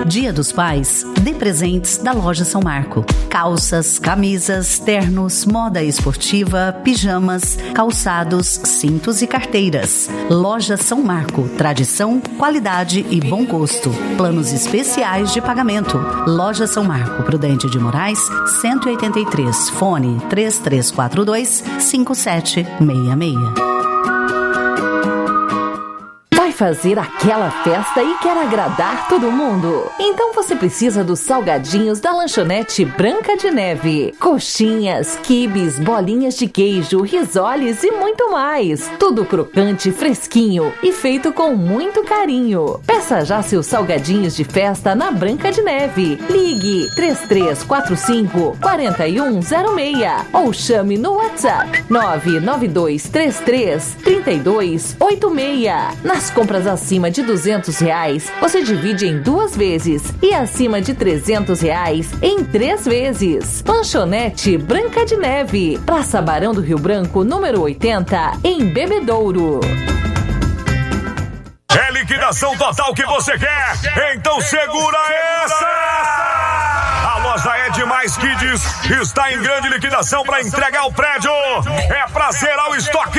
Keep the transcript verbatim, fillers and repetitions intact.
Dia dos Pais, dê presentes da Loja São Marco. Calças, camisas, ternos, moda esportiva, pijamas, calçados, cintos e carteiras. Loja São Marco, tradição, qualidade e bom gosto. Planos especiais de pagamento. Loja São Marco, Prudente de Moraes, cento e oitenta e três. Fone três três quatro dois, cinco sete seis seis. Vai fazer aquela festa e quer agradar todo mundo? Então você precisa dos salgadinhos da lanchonete Branca de Neve. Coxinhas, quibes, bolinhas de queijo, risoles e muito mais. Tudo crocante, fresquinho e feito com muito carinho. Peça já seus salgadinhos de festa na Branca de Neve. Ligue três três quatro cinco, quatro um zero seis ou chame no WhatsApp nove nove dois três três, três dois oito seis. Nas compras acima de duzentos reais, você divide em duas vezes e acima de trezentos reais em três vezes. Lanchonete Branca de Neve, Praça Barão do Rio Branco, número oitenta, em Bebedouro. É liquidação total que você quer? Então segura essa! A loja É Demais Kids está em grande liquidação para entregar o prédio. É pra zerar o estoque